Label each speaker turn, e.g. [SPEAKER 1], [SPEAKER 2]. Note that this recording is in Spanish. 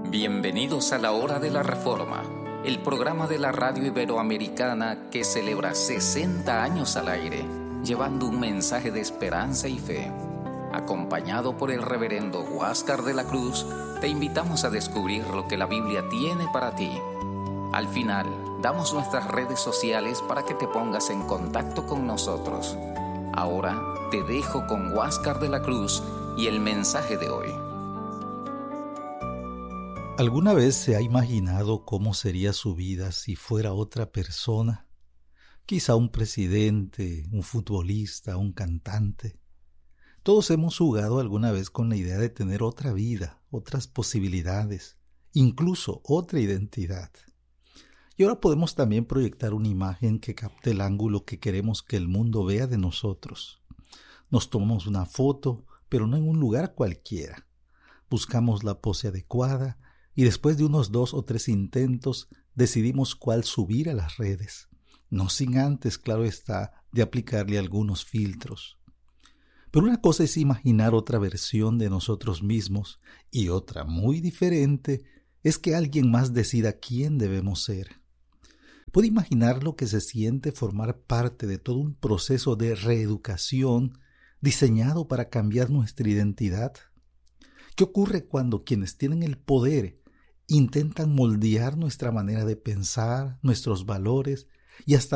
[SPEAKER 1] Bienvenidos a la Hora de la Reforma, el programa de la radio iberoamericana que celebra 60 años al aire, llevando un mensaje de esperanza y fe. Acompañado por el reverendo Huáscar de la Cruz, te invitamos a descubrir lo que la Biblia tiene para ti. Al final, damos nuestras redes sociales para que te pongas en contacto con nosotros. Ahora te dejo con Huáscar de la Cruz y el mensaje de hoy.
[SPEAKER 2] ¿Alguna vez se ha imaginado cómo sería su vida si fuera otra persona? Quizá un presidente, un futbolista, un cantante. Todos hemos jugado alguna vez con la idea de tener otra vida, otras posibilidades, incluso otra identidad. Y ahora podemos también proyectar una imagen que capte el ángulo que queremos que el mundo vea de nosotros. Nos tomamos una foto, pero no en un lugar cualquiera. Buscamos la pose adecuada y después de unos 2 o 3 intentos decidimos cuál subir a las redes. No sin antes, claro está, de aplicarle algunos filtros. Pero una cosa es imaginar otra versión de nosotros mismos y otra muy diferente es que alguien más decida quién debemos ser. ¿Puede imaginar lo que se siente formar parte de todo un proceso de reeducación diseñado para cambiar nuestra identidad? ¿Qué ocurre cuando quienes tienen el poder intentan moldear nuestra manera de pensar, nuestros valores y hasta